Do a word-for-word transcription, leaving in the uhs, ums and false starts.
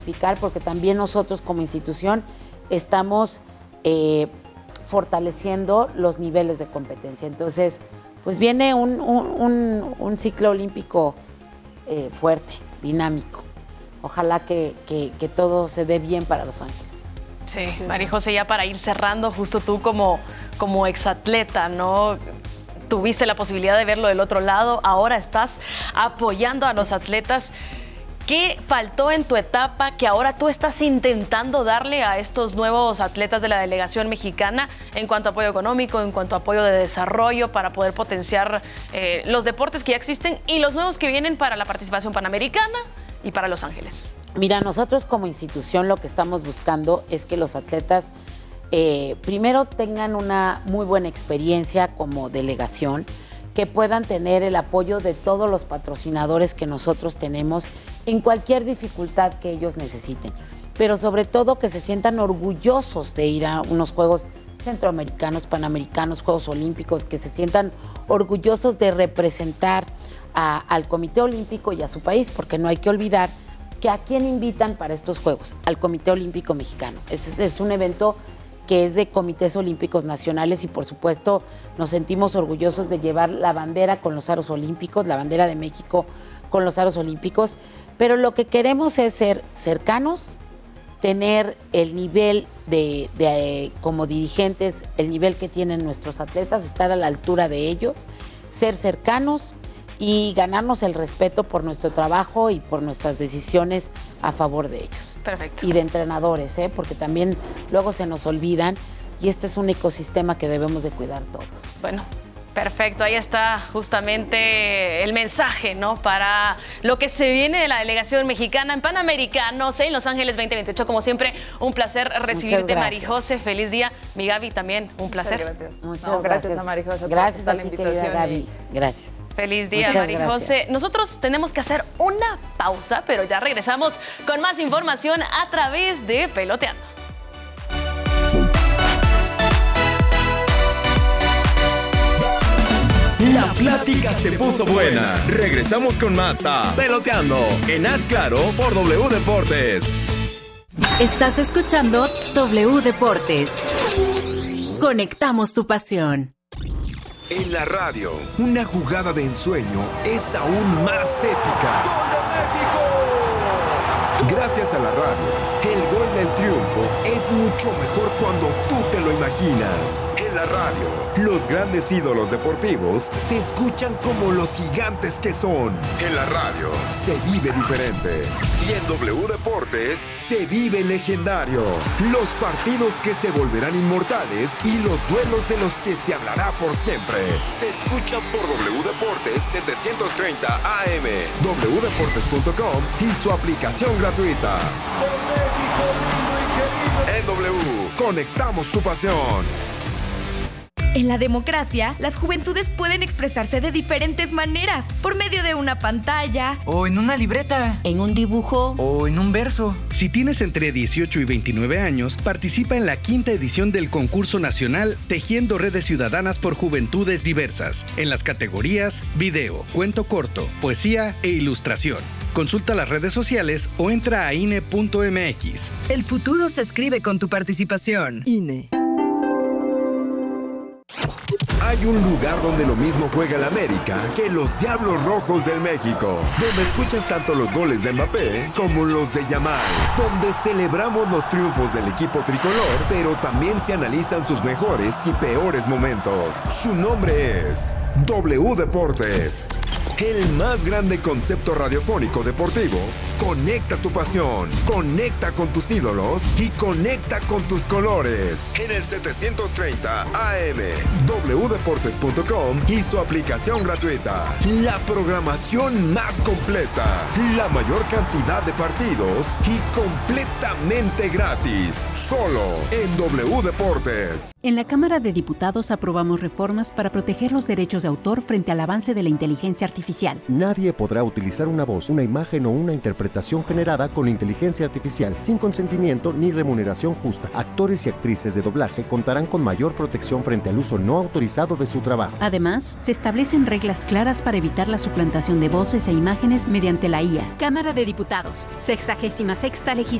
porque también nosotros como institución estamos eh, fortaleciendo los niveles de competencia. Entonces, pues viene un, un, un, un ciclo olímpico eh, fuerte, dinámico. Ojalá que, que, que todo se dé bien para Los Ángeles. Sí, sí, María José, ya para ir cerrando, justo tú como, como exatleta, ¿no? Tuviste la posibilidad de verlo del otro lado, ahora estás apoyando a los atletas. ¿Qué faltó en tu etapa que ahora tú estás intentando darle a estos nuevos atletas de la delegación mexicana en cuanto a apoyo económico, en cuanto a apoyo de desarrollo para poder potenciar eh, los deportes que ya existen y los nuevos que vienen para la participación panamericana y para Los Ángeles? Mira, nosotros como institución lo que estamos buscando es que los atletas eh, primero tengan una muy buena experiencia como delegación, que puedan tener el apoyo de todos los patrocinadores que nosotros tenemos en cualquier dificultad que ellos necesiten, pero sobre todo que se sientan orgullosos de ir a unos Juegos Centroamericanos, Panamericanos, Juegos Olímpicos, que se sientan orgullosos de representar a, al Comité Olímpico y a su país, porque no hay que olvidar que a quién invitan para estos Juegos, al Comité Olímpico Mexicano. Este es un evento que es de comités olímpicos nacionales y por supuesto nos sentimos orgullosos de llevar la bandera con los aros olímpicos, la bandera de México con los aros olímpicos, pero lo que queremos es ser cercanos, tener el nivel de, de eh, como dirigentes, el nivel que tienen nuestros atletas, estar a la altura de ellos, ser cercanos y ganarnos el respeto por nuestro trabajo y por nuestras decisiones a favor de ellos. Perfecto. Y de entrenadores, ¿eh? Porque también luego se nos olvidan y este es un ecosistema que debemos de cuidar todos. Bueno, perfecto. Ahí está justamente el mensaje, ¿no? Para lo que se viene de la delegación mexicana en Panamericanos en Los Ángeles veinte veintiocho. Como siempre, un placer recibirte, María José. Feliz día. Mi Gaby también, un placer. Muchas gracias. Muchas no, gracias. gracias a María José. Gracias por a la ti, invitación. querida Gaby. Y... Gracias. Feliz día, Muchas María gracias. José. Nosotros tenemos que hacer una pausa, pero ya regresamos con más información a través de Peloteando. La plática se puso buena. Regresamos con más a Peloteando en Haz Claro por W Deportes. Estás escuchando W Deportes. Conectamos tu pasión. En la radio, una jugada de ensueño es aún más épica. ¡Gol de México! Gracias a la radio, el gol del triunfo es mucho mejor cuando tú te lo imaginas. En la radio, los grandes ídolos deportivos se escuchan como los gigantes que son. En la radio, se vive diferente. Y en W Deportes, se vive legendario. Los partidos que se volverán inmortales y los duelos de los que se hablará por siempre. Se escuchan por W Deportes setecientos treinta A M, w deportes punto com y su aplicación gratuita. En W, conectamos tu pasión. En la democracia, las juventudes pueden expresarse de diferentes maneras, por medio de una pantalla, o en una libreta, en un dibujo, o en un verso. Si tienes entre dieciocho y veintinueve años, participa en la quinta edición del concurso nacional Tejiendo Redes Ciudadanas por Juventudes Diversas, en las categorías video, cuento corto, poesía e ilustración. Consulta las redes sociales o entra a I N E punto M X. El futuro se escribe con tu participación. I N E. Hay un lugar donde lo mismo juega el América que los Diablos Rojos del México, donde escuchas tanto los goles de Mbappé como los de Yamal, donde celebramos los triunfos del equipo tricolor, pero también se analizan sus mejores y peores momentos. Su nombre es W Deportes. El más grande concepto radiofónico deportivo. Conecta tu pasión, conecta con tus ídolos y conecta con tus colores. En el setecientos treinta A M, w deportes punto com y su aplicación gratuita. La programación más completa, la mayor cantidad de partidos y completamente gratis. Solo en W Deportes. En la Cámara de Diputados aprobamos reformas para proteger los derechos de autor frente al avance de la inteligencia artificial. artificial. Nadie podrá utilizar una voz, una imagen o una interpretación generada con inteligencia artificial sin consentimiento ni remuneración justa. Actores y actrices de doblaje contarán con mayor protección frente al uso no autorizado de su trabajo. Además, se establecen reglas claras para evitar la suplantación de voces e imágenes mediante la I A. Cámara de Diputados, sexagésima sexta legislatura.